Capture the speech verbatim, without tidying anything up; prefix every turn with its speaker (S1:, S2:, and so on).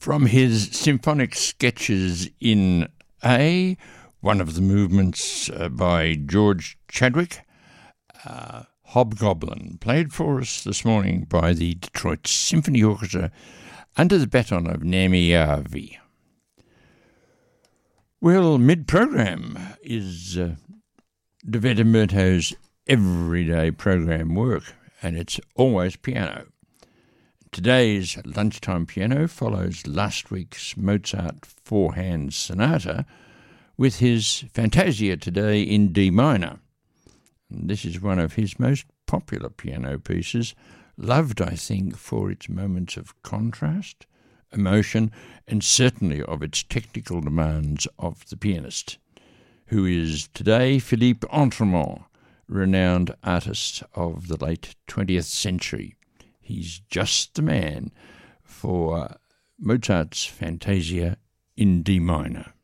S1: From his symphonic sketches in A, one of the movements uh, by George Chadwick, uh, Hobgoblin, played for us this morning by the Detroit Symphony Orchestra under the baton of Naomi Yavi. Well, mid-program is uh, Davide Murto's everyday program work, and it's always piano. Today's Lunchtime Piano follows last week's Mozart four-hand sonata with his Fantasia today in D minor. And this is one of his most popular piano pieces, loved, I think, for its moments of contrast, emotion, and certainly of its technical demands of the pianist, who is today Philippe Entremont, renowned artist of the late twentieth century. He's just the man for Mozart's Fantasia in D minor.